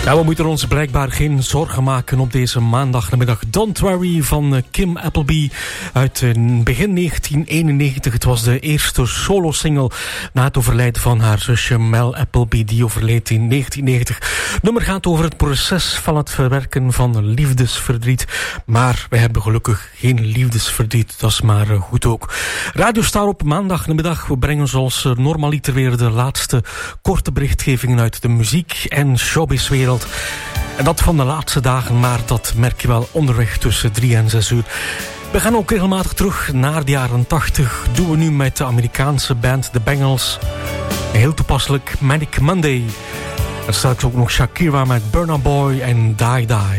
Ja, we moeten ons blijkbaar geen zorgen maken op deze maandagnamiddag. Don't Worry van Kim Appleby uit begin 1991. Het was de eerste solo-single na het overlijden van haar zusje Mel Appleby. Die overleed in 1990. Het nummer gaat over het proces van het verwerken van liefdesverdriet. Maar wij hebben gelukkig geen liefdesverdriet. Dat is maar goed ook. Radio Star op maandagnamiddag. We brengen zoals normaliter weer de laatste korte berichtgevingen uit de muziek- en showbizwereld. En dat van de laatste dagen, maar dat merk je wel onderweg tussen 3 en 6 uur. We gaan ook regelmatig terug naar de jaren 80. Doen we nu met de Amerikaanse band The Bangles. Heel toepasselijk Manic Monday. En straks ook nog Shakira met Burna Boy en Die Die.